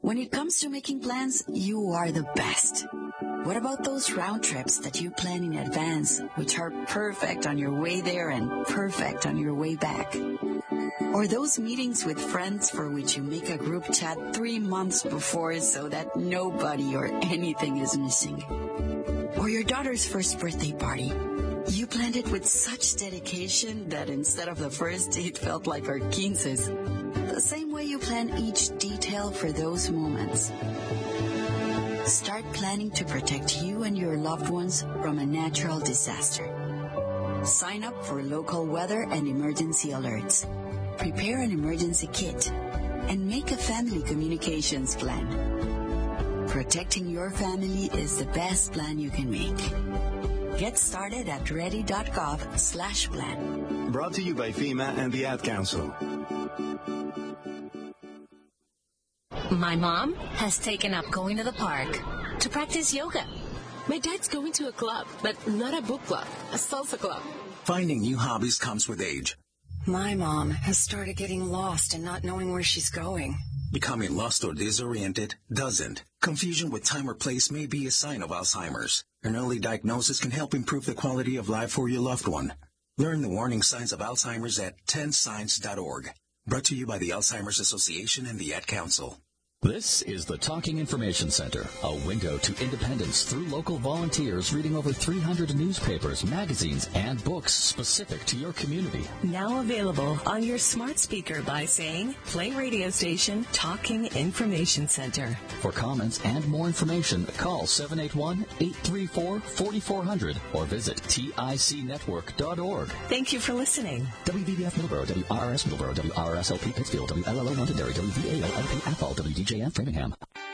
When it comes to making plans, you are the best. What about those round trips that you plan in advance, which are perfect on your way there and perfect on your way back? Or those meetings with friends for which you make a group chat 3 months before so that nobody or anything is missing? Or your daughter's first birthday party. You planned it with such dedication that instead of the first date felt like our quinces. The same way you plan each detail for those moments. Start planning to protect you and your loved ones from a natural disaster. Sign up for local weather and emergency alerts. Prepare an emergency kit. And make a family communications plan. Protecting your family is the best plan you can make. Get started at ready.gov/plan. Brought to you by FEMA and the Ad Council. My mom has taken up going to the park to practice yoga. My dad's going to a club, but not a book club, a salsa club. Finding new hobbies comes with age. My mom has started getting lost and not knowing where she's going. Becoming lost or disoriented doesn't. Confusion with time or place may be a sign of Alzheimer's. An early diagnosis can help improve the quality of life for your loved one. Learn the warning signs of Alzheimer's at 10signs.org. Brought to you by the Alzheimer's Association and the Ad Council. This is the Talking Information Center, a window to independence through local volunteers reading over 300 newspapers, magazines, and books specific to your community. Now available on your smart speaker by saying, play radio station Talking Information Center. For comments and more information, call 781-834-4400 or visit ticnetwork.org. Thank you for listening. WVBF Middleborough, WRRS Middleborough, WRSLP Pittsfield, WLLO Londonderry, WVALLP Athol, WDJF Framingham.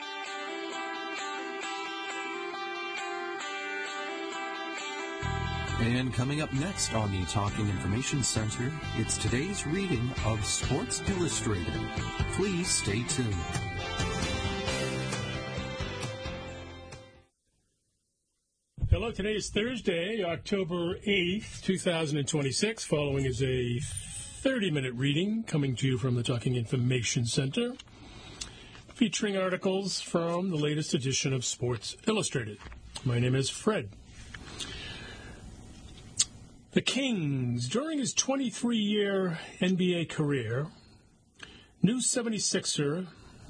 And coming up next on the Talking Information Center, it's today's reading of Sports Illustrated. Please stay tuned. Hello, today is Thursday, October 8th, 2026. Following is a 30-minute reading coming to you from the Talking Information Center, featuring articles from the latest edition of Sports Illustrated. My name is Fred. The Kings, during his 23-year NBA career, new 76er,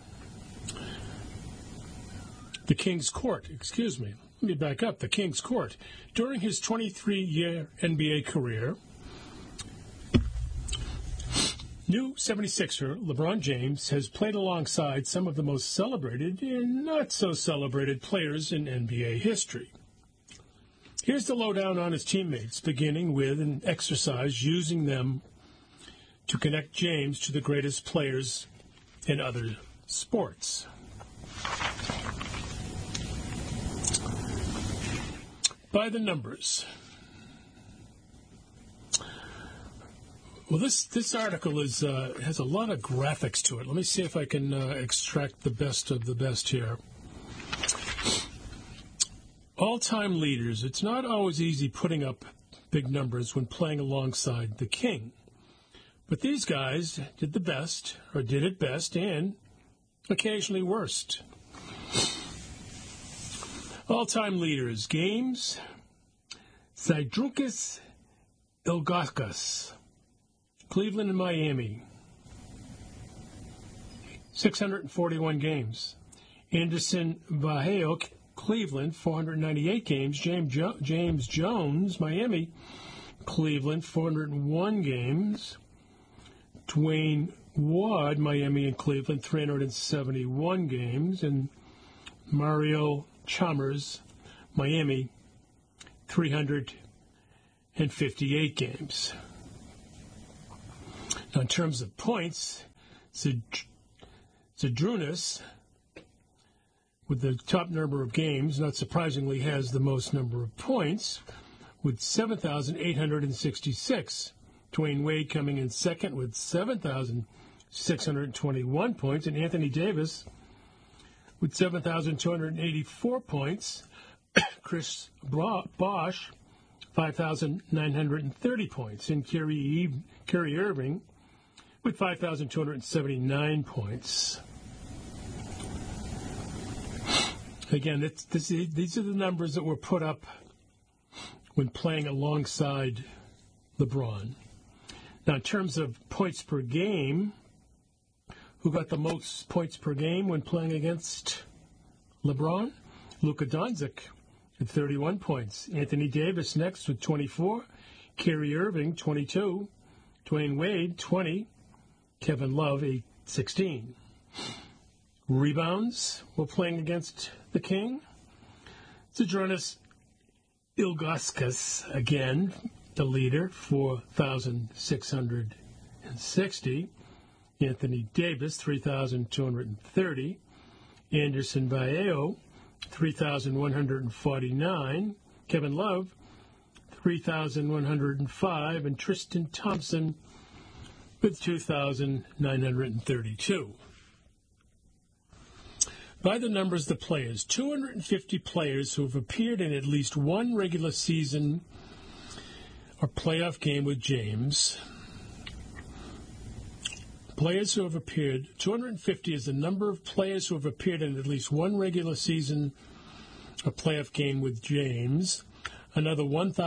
the Kings Court. Let me back up. The Kings Court. During his 23-year NBA career, new 76er LeBron James has played alongside some of the most celebrated and not so celebrated players in NBA history. Here's the lowdown on his teammates, beginning with an exercise using them to connect James to the greatest players in other sports. By the numbers. Well, this article has a lot of graphics to it. Let me see if I can extract the best of the best here. All-time leaders. It's not always easy putting up big numbers when playing alongside the king. But these guys did the best, or did it best, and occasionally worst. All-time leaders. Games. Zydrunas Ilgauskas. Cleveland and Miami. 641 games. Anderson Varejao, Cleveland, 498 games. James Jones, Miami. Cleveland, 401 games. Dwayne Wade, Miami and Cleveland, 371 games. And Mario Chalmers, Miami, 358 games. Now, in terms of points, Zydrunas, with the top number of games, not surprisingly, has the most number of points, with 7,866. Dwayne Wade coming in second with 7,621 points, and Anthony Davis with 7,284 points. Chris Bosh, 5,930 points, and Kyrie Irving with 5,279 points. Again, these are the numbers that were put up when playing alongside LeBron. Now, in terms of points per game, who got the most points per game when playing against LeBron? Luka Doncic at 31 points. Anthony Davis next with 24. Kyrie Irving, 22. Dwayne Wade, 20. Kevin Love, 16. Rebounds while playing against the King. Zydrunas Ilgauskas, again, the leader, 4,660. Anthony Davis, 3,230. Anderson Baeo, 3,149. Kevin Love, 3,105. And Tristan Thompson with 2,932. By the numbers, the players, 250 players who have appeared in at least one regular season or playoff game with James. Players who have appeared, 250 is the number of players who have appeared in at least one regular season or playoff game with James. Another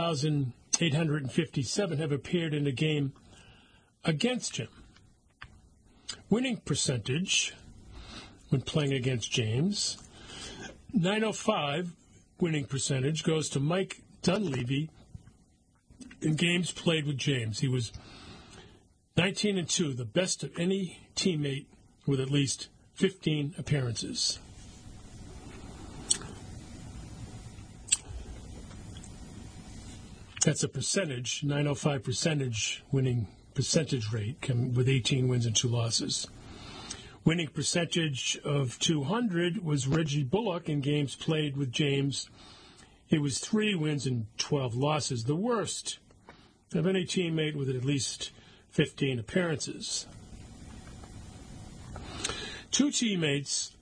1,857 have appeared in a game against him. Winning percentage when playing against James, 905 winning percentage goes to Mike Dunleavy in games played with James. He was 19-2, the best of any teammate with at least 15 appearances. That's a percentage, 905 winning percentage rate with 18 wins and 2 losses. Winning percentage of 200 was Reggie Bullock in games played with James. It was 3 wins and 12 losses, the worst of any teammate with at least 15 appearances. 2 teammates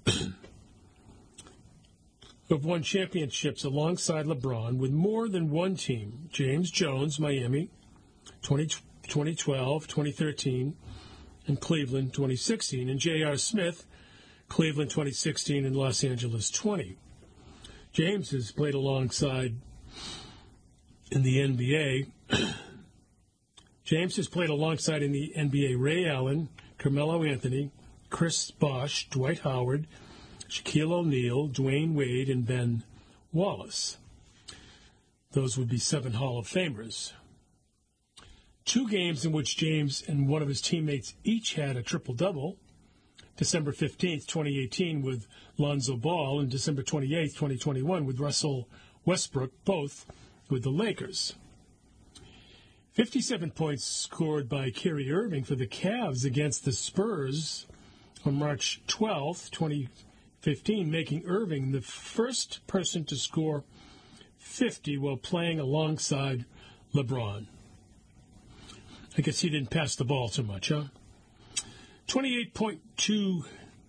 have won championships alongside LeBron with more than one team. James Jones, Miami, 2012, 2013, and Cleveland, 2016. And J.R. Smith, Cleveland, 2016, and Los Angeles, 20. James has played alongside in the NBA. James has played alongside in the NBA Ray Allen, Carmelo Anthony, Chris Bosh, Dwight Howard, Shaquille O'Neal, Dwayne Wade, and Ben Wallace. Those would be 7 Hall of Famers. 2 games in which James and one of his teammates each had a triple-double. December 15th, 2018 with Lonzo Ball, and December 28th, 2021 with Russell Westbrook, both with the Lakers. 57 points scored by Kyrie Irving for the Cavs against the Spurs on March 12th, 2015, making Irving the first person to score 50 while playing alongside LeBron. I guess he didn't pass the ball too much, huh? 28.2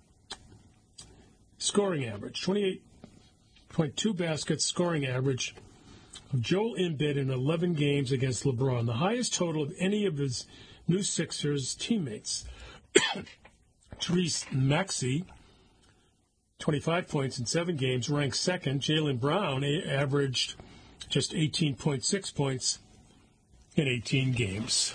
scoring average, 28.2 baskets scoring average of Joel Embiid in 11 games against LeBron, the highest total of any of his new Sixers teammates. Therese Maxey, 25 points in 7 games, ranked second. Jaylen Brown averaged just 18.6 points in 18 games.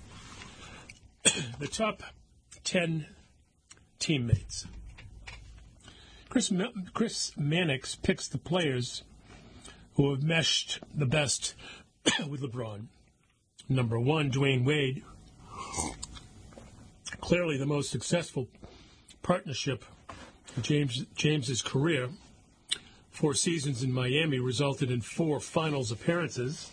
The top 10 teammates. Chris Mannix picks the players who have meshed the best with LeBron. Number 1, Dwayne Wade. Clearly the most successful partnership of James's career. 4 seasons in Miami resulted in 4 finals appearances,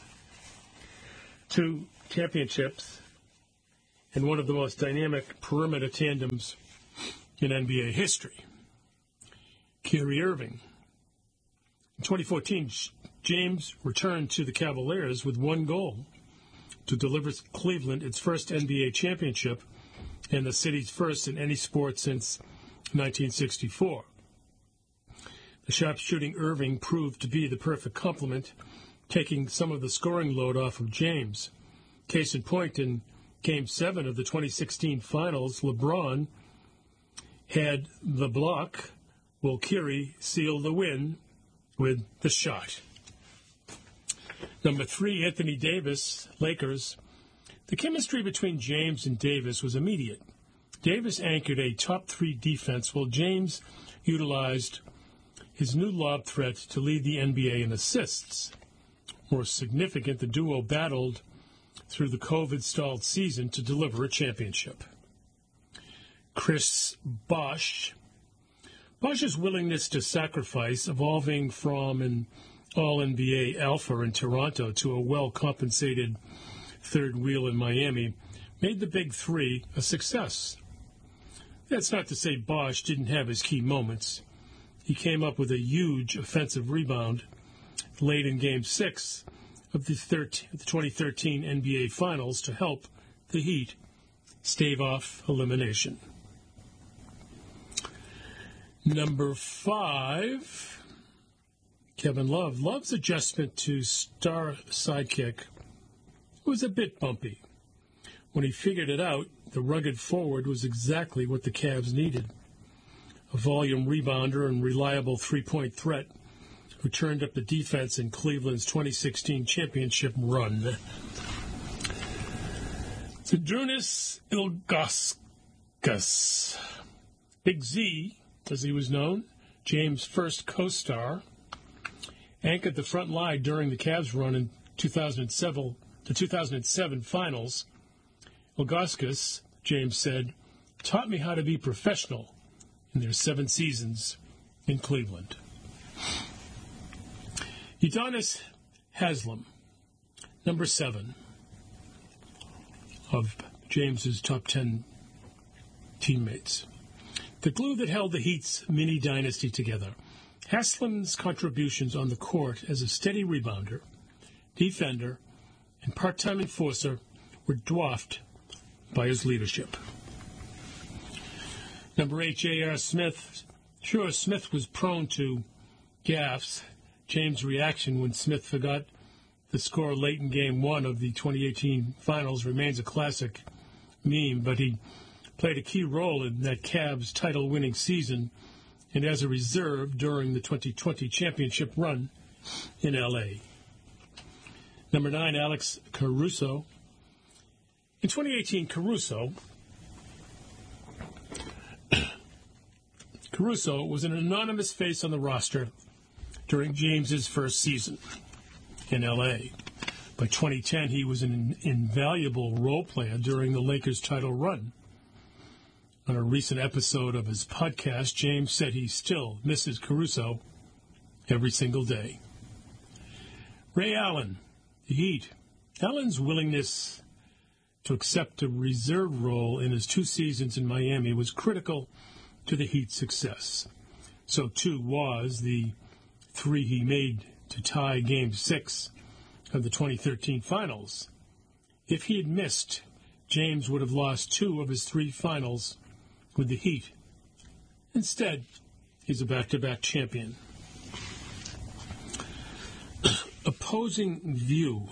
2 championships, and one of the most dynamic perimeter tandems in NBA history. Kyrie Irving. In 2014, James returned to the Cavaliers with one goal: to deliver Cleveland its first NBA championship and the city's first in any sport since 1964. The sharp-shooting Irving proved to be the perfect complement, taking some of the scoring load off of James. Case in point, in Game 7 of the 2016 Finals, LeBron had the block will Curry seal the win with the shot? Number 3, Anthony Davis, Lakers. The chemistry between James and Davis was immediate. Davis anchored a top 3 defense while James utilized his new lob threat to lead the NBA in assists. More significant, the duo battled through the COVID-stalled season to deliver a championship. Chris Bosh. Bosh's willingness to sacrifice, evolving from an All-NBA alpha in Toronto to a well-compensated third wheel in Miami, made the Big Three a success. That's not to say Bosh didn't have his key moments. He came up with a huge offensive rebound late in Game 6 of the 2013 NBA Finals to help the Heat stave off elimination. Number 5, Kevin Love. Love's adjustment to star sidekick was a bit bumpy. When he figured it out, the rugged forward was exactly what the Cavs needed. A volume rebounder and reliable three-point threat who turned up the defense in Cleveland's 2016 championship run. Zydrunas Ilgauskas. Big Z, as he was known, James' first co-star, anchored the front line during the Cavs' run in the 2007 Finals. Ilgauskas, James said, taught me how to be professional in their 7 seasons in Cleveland. Udonis Haslem, number 7 of James's top 10 teammates. The glue that held the Heat's mini dynasty together. Haslem's contributions on the court as a steady rebounder, defender, and part-time enforcer were dwarfed by his leadership. Number 8, J.R. Smith. Sure, Smith was prone to gaffes. James' reaction when Smith forgot the score late in Game 1 of the 2018 Finals remains a classic meme, but he played a key role in that Cavs title-winning season and as a reserve during the 2020 championship run in L.A. Number 9, Alex Caruso. In 2018, Caruso was an anonymous face on the roster during James's first season in L.A. By 2010, he was an invaluable role player during the Lakers' title run. On a recent episode of his podcast, James said he still misses Caruso every single day. Ray Allen, the Heat. Allen's willingness to accept a reserve role in his 2 seasons in Miami was critical to the Heat's success. So, too, was the 3 he made to tie Game 6 of the 2013 Finals. If he had missed, James would have lost 2 of his 3 finals with the Heat. Instead, he's a back-to-back champion. Opposing view.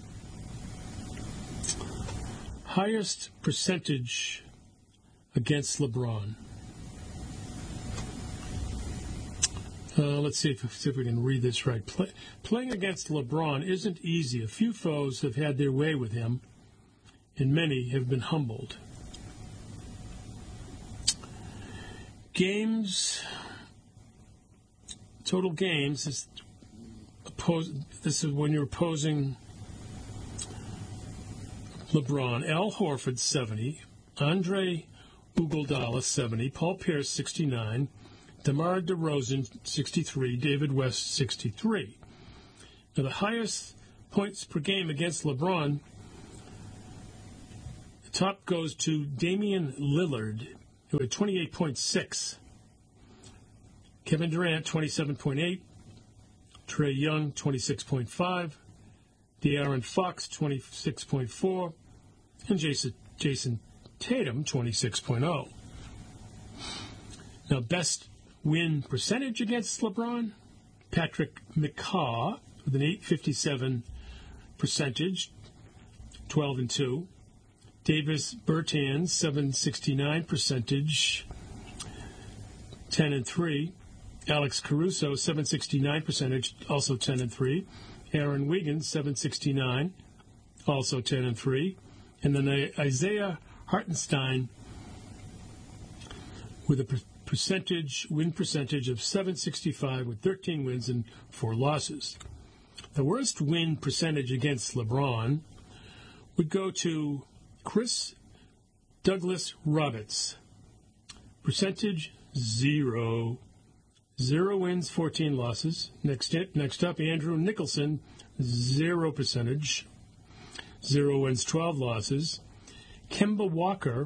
Highest percentage against LeBron. Let's see if we can read this right. Playing against LeBron isn't easy. A few foes have had their way with him, and many have been humbled. Games, total games, this is when you're opposing LeBron. Al Horford, 70. Andre Iguodala, 70. Paul Pierce, 69. DeMar DeRozan, 63. David West, 63. Now, the highest points per game against LeBron, the top goes to Damian Lillard, who had 28.6. Kevin Durant, 27.8. Trae Young, 26.5. De'Aaron Fox, 26.4. And Jason Tatum, 26.0. Now, best win percentage against LeBron, Patrick McCaw with an .857 percentage, 12-2. Davis Bertans, .769 percentage, 10-3. Alex Caruso, 769 percentage, also 10-3. Aaron Wiggins, 769, also 10-3. And then Isaiah Hartenstein with a win percentage of 765 with 13 wins and 4 losses. The worst win percentage against LeBron would go to Chris Douglas Roberts. Percentage 0. 0 wins, 14 losses. Next up, Andrew Nicholson, 0 percentage. 0 wins, 12 losses. Kemba Walker,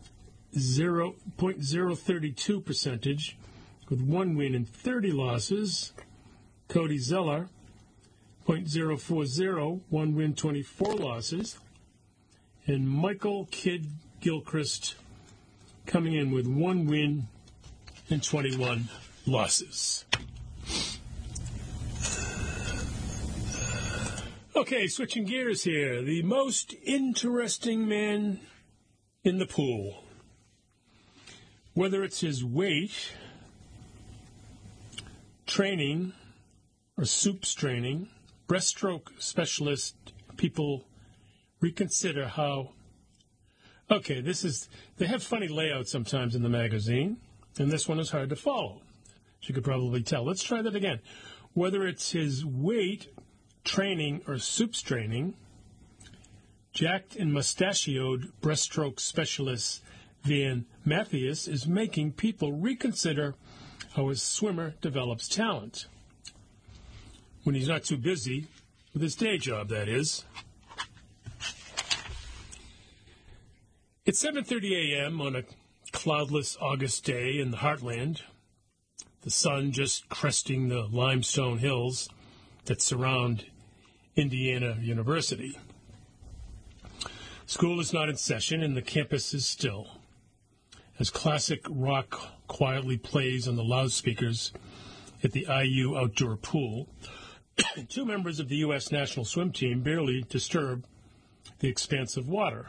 0.032 percentage with 1 win and 30 losses. Cody Zeller, 0.040, 1 win, 24 losses. And Michael Kidd Gilchrist coming in with 1 win and 21 losses. Okay, switching gears here. The most interesting man in the pool. Whether it's his weight, training, or soup straining, breaststroke specialist people reconsider how... Okay, they have funny layouts sometimes in the magazine, and this one is hard to follow, as you could probably tell. Let's try that again. Whether it's his weight, training, or soup straining, jacked and mustachioed breaststroke specialist Van Mathias is making people reconsider how a swimmer develops talent. When he's not too busy with his day job, that is. It's 7:30 a.m. on a cloudless August day in the heartland, the sun just cresting the limestone hills that surround Indiana University. School is not in session and the campus is still, as classic rock quietly plays on the loudspeakers at the IU outdoor pool. 2 members of the U.S. national swim team barely disturb the expanse of water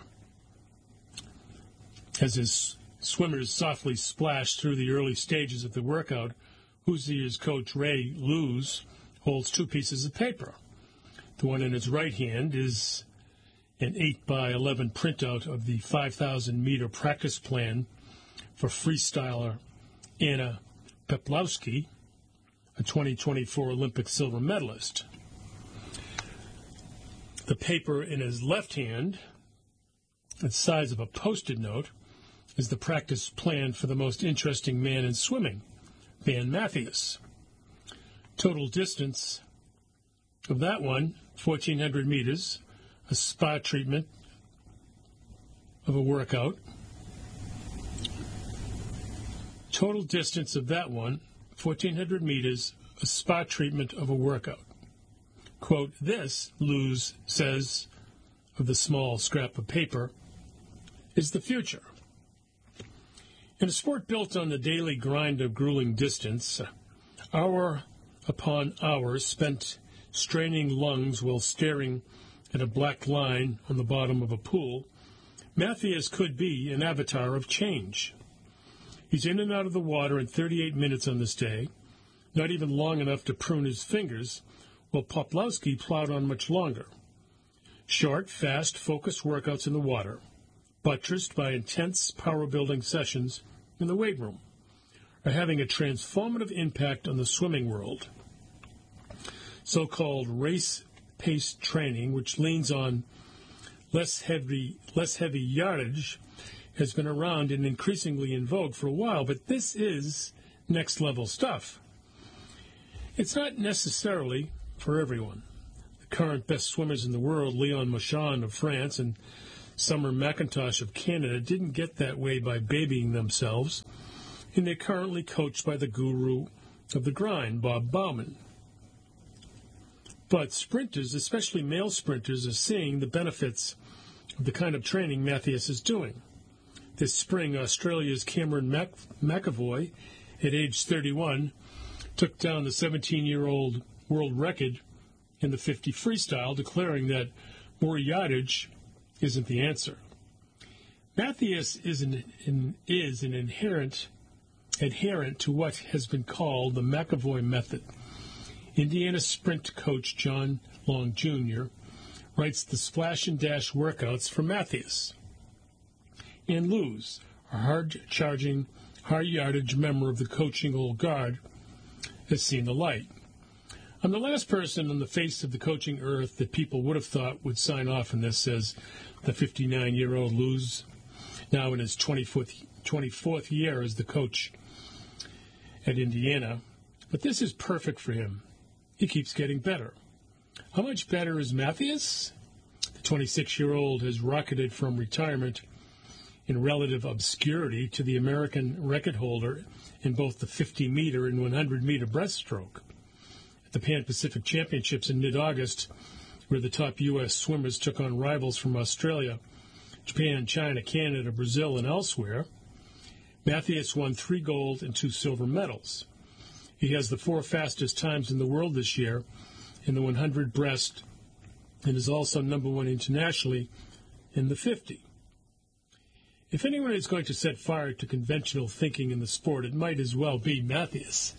as his swimmers softly splash through the early stages of the workout. Hoosiers coach Ray Lewis holds 2 pieces of paper. The one in his right hand is an 8x11 printout of the 5,000-meter practice plan for freestyler Anna Peplowski, a 2024 Olympic silver medalist. The paper in his left hand, the size of a Post-it note, is the practice plan for the most interesting man in swimming, Van Mathias. Total distance of that one, 1,400 meters, a spa treatment of a workout. Total distance of that one, 1,400 meters, a spa treatment of a workout. Quote, this, Luz says of the small scrap of paper, is the future. In a sport built on the daily grind of grueling distance, hour upon hour spent straining lungs while staring at a black line on the bottom of a pool, Mathias could be an avatar of change. He's in and out of the water in 38 minutes on this day, not even long enough to prune his fingers, while Poplowski plowed on much longer. Short, fast, focused workouts in the water, buttressed by intense power-building sessions in the weight room, are having a transformative impact on the swimming world. So-called race-paced training, which leans on less heavy yardage, has been around and increasingly in vogue for a while, but this is next-level stuff. It's not necessarily for everyone. The current best swimmers in the world, Leon Marchand of France and Summer McIntosh of Canada, didn't get that way by babying themselves, and they're currently coached by the guru of the grind, Bob Bauman. But sprinters, especially male sprinters, are seeing the benefits of the kind of training Mathias is doing. This spring, Australia's Cameron McAvoy, at age 31, took down the 17-year-old world record in the 50 freestyle, declaring that more yardage isn't the answer. Mathias is an inherent adherent to what has been called the McAvoy method. Indiana sprint coach John Long Jr. writes the splash and dash workouts for Matthias. And Luz, a hard-charging, high-yardage member of the coaching old guard, has seen the light. I'm the last person on the face of the coaching earth that people would have thought would sign off on this, says the 59-year-old Luz, now in his 24th year as the coach at Indiana. But this is perfect for him. He keeps getting better. How much better is Matthias? The 26-year-old has rocketed from retirement in relative obscurity to the American record holder in both the 50-meter and 100-meter breaststroke. At the Pan-Pacific Championships in mid-August, where the top U.S. swimmers took on rivals from Australia, Japan, China, Canada, Brazil, and elsewhere, Matthias won 3 gold and 2 silver medals. He has the 4 fastest times in the world this year in the 100 breast and is also number 1 internationally in the 50. If anyone is going to set fire to conventional thinking in the sport, it might as well be Matthias.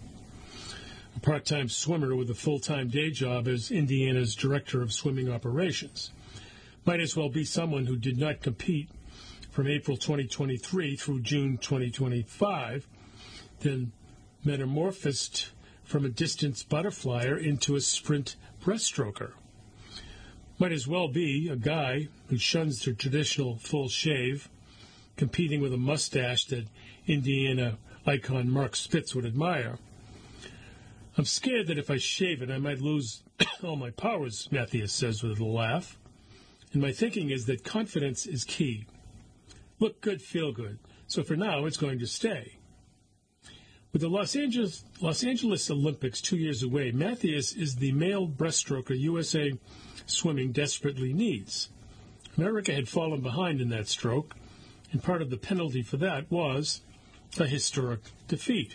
A part-time swimmer with a full-time day job as Indiana's director of swimming operations. Might as well be someone who did not compete from April 2023 through June 2025, then metamorphosed from a distance butterflyer into a sprint breaststroker. Might as well be a guy who shuns the traditional full shave, competing with a mustache that Indiana icon Mark Spitz would admire. I'm scared that if I shave it, I might lose all my powers, Matthias says with a laugh. And my thinking is that confidence is key. Look good, feel good. So for now, it's going to stay. With the Los Angeles Olympics 2 years away, Matthias is the male breaststroker USA swimming desperately needs. America had fallen behind in that stroke, and part of the penalty for that was a historic defeat.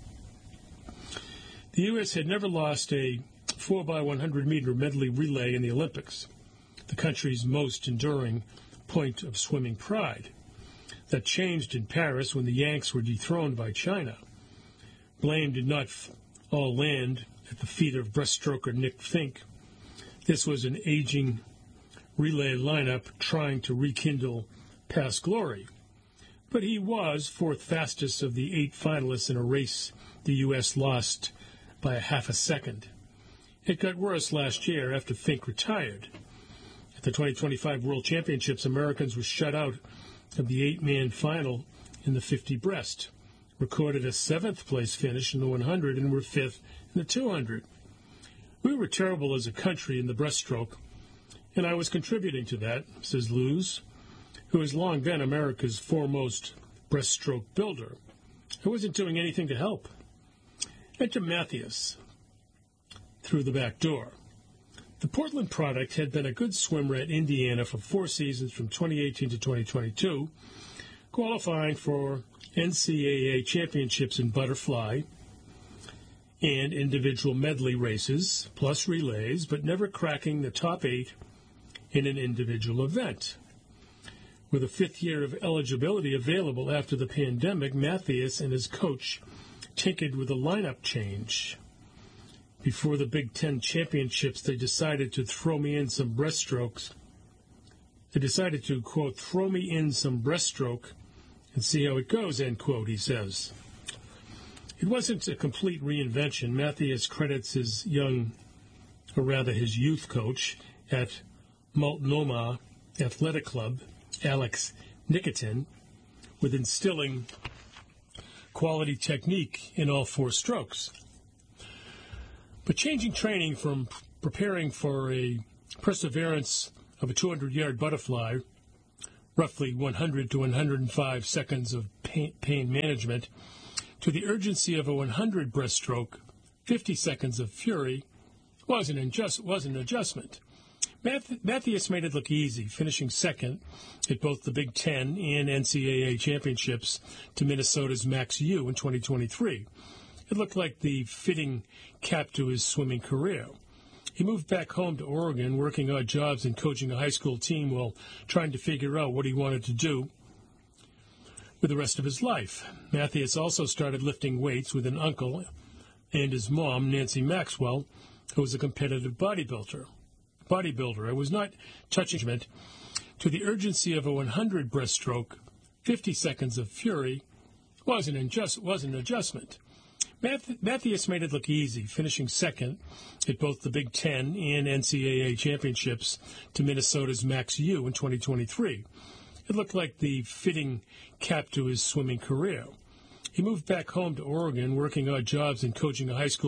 The U.S. had never lost a 4x100-meter medley relay in the Olympics, the country's most enduring point of swimming pride. That changed in Paris when the Yanks were dethroned by China. Blame did not all land at the feet of breaststroker Nick Fink. This was an aging relay lineup trying to rekindle past glory. But he was 4th fastest of the 8 finalists in a race the U.S. lost by a half a second. It got worse last year after Fink retired. At the 2025 World Championships, Americans were shut out of the 8-man final in the 50 breast, recorded a 7th place finish in the 100, and were 5th in the 200. We were terrible as a country in the breaststroke, and I was contributing to that, says Luz, who has long been America's foremost breaststroke builder. I wasn't doing anything to help. Enter Matthias through the back door. The Portland product had been a good swimmer at Indiana for 4 seasons from 2018 to 2022, qualifying for NCAA championships in butterfly and individual medley races, plus relays, but never cracking the top 8 in an individual event. With a 5th year of eligibility available after the pandemic, Matthias and his coach tinkered with a lineup change. Before the Big Ten championships, they decided to throw me in some breaststrokes. They decided to, quote, throw me in some breaststroke and see how it goes, end quote, he says. It wasn't a complete reinvention. Matthias credits his his youth coach at Multnomah Athletic Club, Alex Nikitin, with instilling quality technique in all 4 strokes. But changing training from preparing for a perseverance of a 200-yard butterfly, roughly 100 to 105 seconds of pain management, to the urgency of a 100 breaststroke, 50 seconds of fury, was an adjustment. Matthias made it look easy, finishing second at both the Big Ten and NCAA championships to Minnesota's Max U in 2023. It looked like the fitting cap to his swimming career. He moved back home to Oregon, working odd jobs and coaching a high school team while trying to figure out what he wanted to do with the rest of his life. Matthias also started lifting weights with an uncle and his mom, Nancy Maxwell, who was a competitive bodybuilder. I was not touching it. To the urgency of a 100 breaststroke, 50 seconds of fury was an adjustment. Matthias made it look easy, finishing second at both the Big Ten and NCAA championships to Minnesota's Max U in 2023. It looked like the fitting cap to his swimming career. He moved back home to Oregon, working odd jobs and coaching a high school